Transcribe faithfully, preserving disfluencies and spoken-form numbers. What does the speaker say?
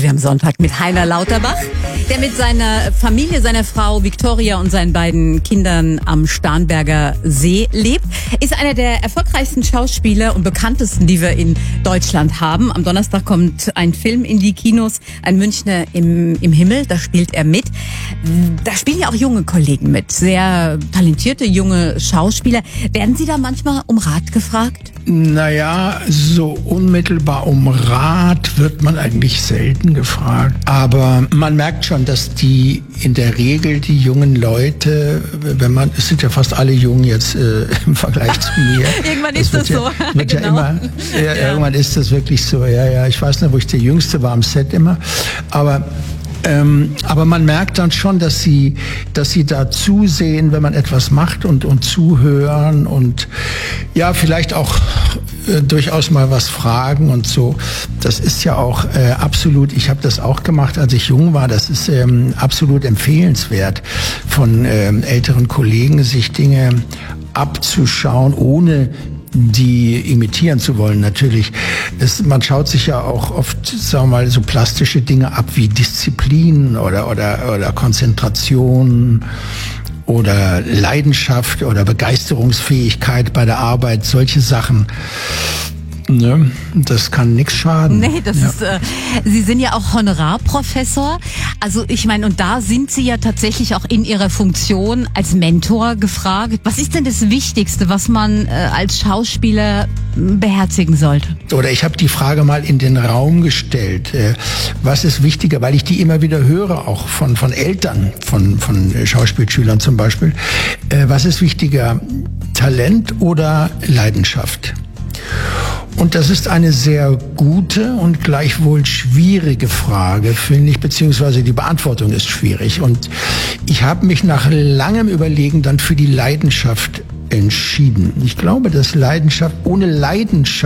wir am Sonntag mit Heiner Lauterbach, der mit seiner Familie, seiner Frau Victoria und seinen beiden Kindern am Starnberger See lebt. Ist einer der erfolgreichsten Schauspieler und bekanntesten, die wir in Deutschland haben. Am Donnerstag kommt ein Film in die Kinos, ein Münchner im, im Himmel, da spielt er mit. Da spielen ja auch junge Kollegen mit, sehr talentierte junge Schauspieler. Werden Sie da manchmal um Rat gefragt? Naja, so unmittelbar um Rat wird man eigentlich selten gefragt. Aber man merkt schon, dass die in der Regel die jungen Leute, wenn man, es sind ja fast alle jung jetzt äh, im Vergleich zu mir. Irgendwann ist das, das so. Ja, wird genau. ja immer, ja, ja. Irgendwann ist das wirklich so. Ja, ja. Ich weiß nicht, wo ich der Jüngste war am Set immer. Aber Ähm, aber man merkt dann schon, dass sie, dass sie da zusehen, wenn man etwas macht und, und zuhören und ja, vielleicht auch äh, durchaus mal was fragen und so. Das ist ja auch äh, absolut, ich habe das auch gemacht, als ich jung war, das ist ähm, absolut empfehlenswert von ähm, älteren Kollegen, sich Dinge abzuschauen, ohne die imitieren zu wollen, natürlich. Es, man schaut sich ja auch oft, sagen wir mal, so plastische Dinge ab wie Disziplin oder, oder, oder Konzentration oder Leidenschaft oder Begeisterungsfähigkeit bei der Arbeit, solche Sachen. Ne, das kann nichts schaden. Nee, das ja. ist, äh, Sie sind ja auch Honorarprofessor. Also ich meine, und da sind Sie ja tatsächlich auch in Ihrer Funktion als Mentor gefragt. Was ist denn das Wichtigste, was man äh, als Schauspieler beherzigen sollte? Oder ich habe die Frage mal in den Raum gestellt. Äh, was ist wichtiger? Weil ich die immer wieder höre, auch von, von Eltern, von, von Schauspielschülern zum Beispiel. Äh, was ist wichtiger? Talent oder Leidenschaft? Und das ist eine sehr gute und gleichwohl schwierige Frage, finde ich, beziehungsweise die Beantwortung ist schwierig. Und ich habe mich nach langem Überlegen dann für die Leidenschaft entschieden. Ich glaube, dass Leidenschaft, ohne Leidenschaft